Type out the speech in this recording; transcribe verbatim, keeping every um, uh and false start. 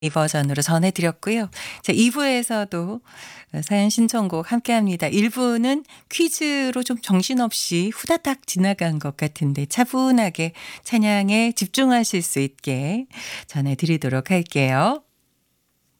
이 버전으로 전해드렸고요. 자 이 부에서도 어 사연 신청곡 함께합니다. 일 부는 퀴즈로 좀 정신없이 후다닥 지나간 것 같은데 차분하게 찬양에 집중하실 수 있게 전해드리도록 할게요.